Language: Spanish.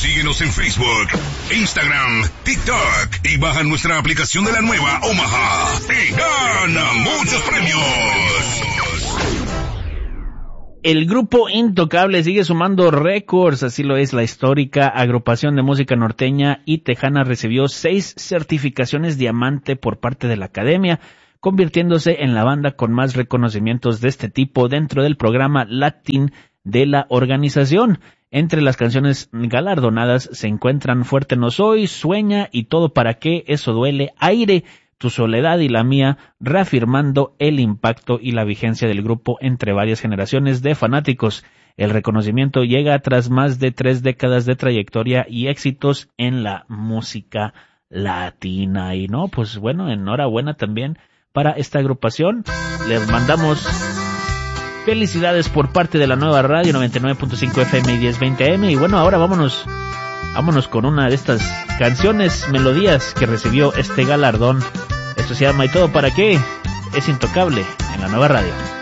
Síguenos en Facebook, Instagram, TikTok y baja nuestra aplicación de la nueva Omaha y gana muchos premios. El grupo Intocable sigue sumando récords, así lo es. La histórica agrupación de música norteña y tejana recibió 6 certificaciones diamante por parte de la Academia, convirtiéndose en la banda con más reconocimientos de este tipo dentro del programa Latin de la organización. Entre las canciones galardonadas se encuentran Fuerte no soy, Sueña y Todo para qué, Eso duele, Aire, Tu soledad y la mía, reafirmando el impacto y la vigencia del grupo entre varias generaciones de fanáticos. El reconocimiento llega tras más de 3 décadas de trayectoria y éxitos en la música latina. Y no, pues bueno, enhorabuena también para esta agrupación. Les mandamos felicidades por parte de la nueva radio 99.5 FM y 1020 AM. Y bueno, ahora vámonos con una de estas canciones, melodías que recibió este galardón. Esto se llama ¿Y todo para qué? Es Intocable en la nueva radio.